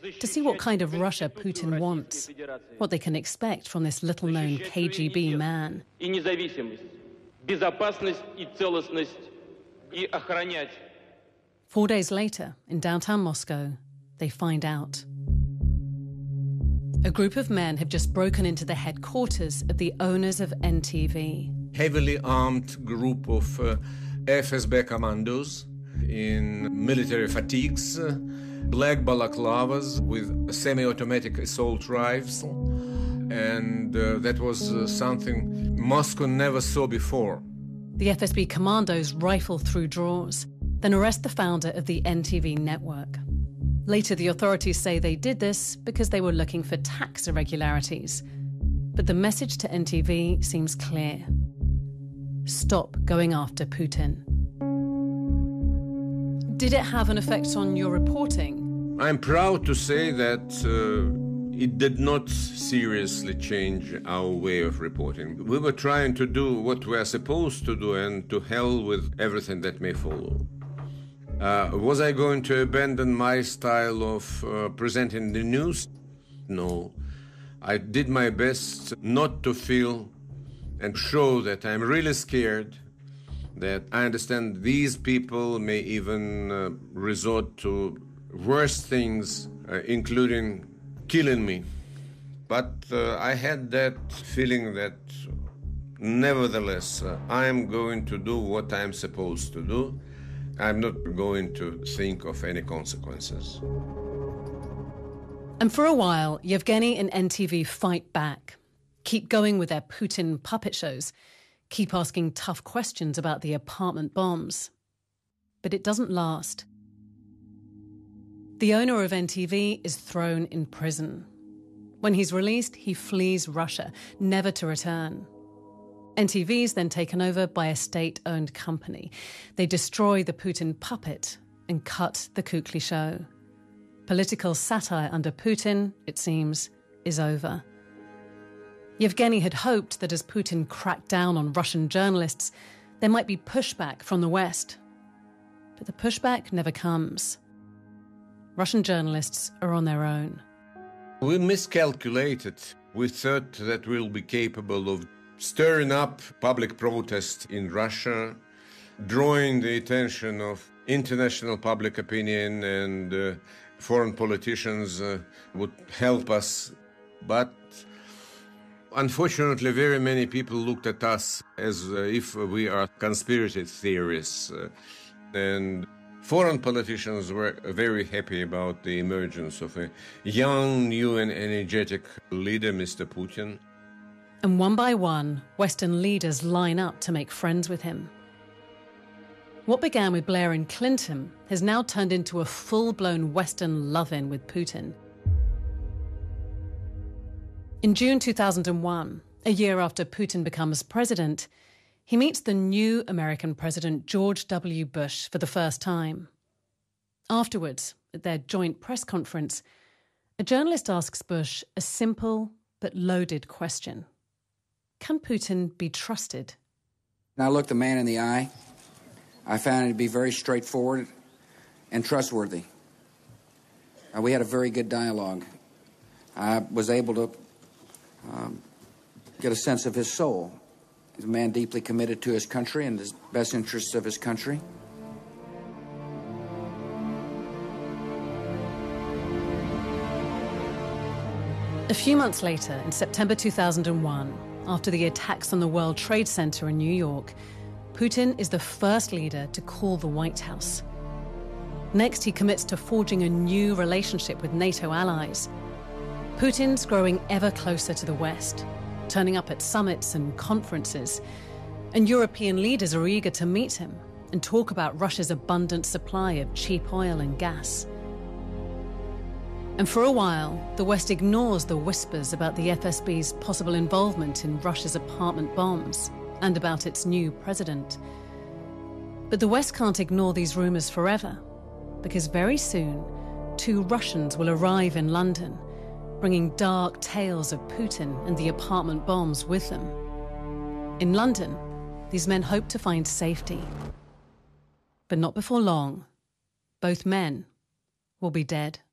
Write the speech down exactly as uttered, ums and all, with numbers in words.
to see what kind of Russia Putin wants, what they can expect from this little-known K G B man. Four days later, in downtown Moscow, they find out. A group of men have just broken into the headquarters of the owners of N T V. Heavily armed group of uh, F S B commandos in military fatigues, uh, black balaclavas with semi-automatic assault rifles, and uh, that was uh, something Moscow never saw before. The F S B commandos rifle through drawers, then arrest the founder of the N T V network. Later, the authorities say they did this because they were looking for tax irregularities. But the message to N T V seems clear. Stop going after Putin. Did it have an effect on your reporting? I'm proud to say that uh, it did not seriously change our way of reporting. We were trying to do what we are supposed to do, and to hell with everything that may follow. Uh, was I going to abandon my style of uh, presenting the news? No. I did my best not to feel and show that I'm really scared, that I understand these people may even uh, resort to worse things, uh, including killing me. But uh, I had that feeling that, nevertheless, uh, I'm going to do what I'm supposed to do. I'm not going to think of any consequences. And for a while, Yevgeny and N T V fight back, keep going with their Putin puppet shows, keep asking tough questions about the apartment bombs. But it doesn't last. The owner of N T V is thrown in prison. When he's released, he flees Russia, never to return. N T V is then taken over by a state-owned company. They destroy the Putin puppet and cut the Kukly show. Political satire under Putin, it seems, is over. Yevgeny had hoped that as Putin cracked down on Russian journalists, there might be pushback from the West. But the pushback never comes. Russian journalists are on their own. We miscalculated. We thought that we'll be capable of stirring up public protest in Russia, drawing the attention of international public opinion, and uh, foreign politicians uh, would help us. But unfortunately, very many people looked at us as uh, if we are conspiracy theorists. Uh, and foreign politicians were very happy about the emergence of a young, new and energetic leader, Mister Putin. And one by one, Western leaders line up to make friends with him. What began with Blair and Clinton has now turned into a full-blown Western love-in with Putin. In June two thousand one, a year after Putin becomes president, he meets the new American president George W. Bush for the first time. Afterwards, at their joint press conference, a journalist asks Bush a simple but loaded question. Can Putin be trusted? I looked the man in the eye. I found him to be very straightforward and trustworthy. Uh, we had a very good dialogue. I was able to um, get a sense of his soul. He's a man deeply committed to his country and the best interests of his country. A few months later, in September two thousand one, after the attacks on the World Trade Center in New York, Putin is the first leader to call the White House. Next, he commits to forging a new relationship with NATO allies. Putin's growing ever closer to the West, turning up at summits and conferences, and European leaders are eager to meet him and talk about Russia's abundant supply of cheap oil and gas. And for a while, the West ignores the whispers about the F S B's possible involvement in Russia's apartment bombs and about its new president. But the West can't ignore these rumors forever, because very soon, two Russians will arrive in London, bringing dark tales of Putin and the apartment bombs with them. In London, these men hope to find safety. But not before long, both men will be dead.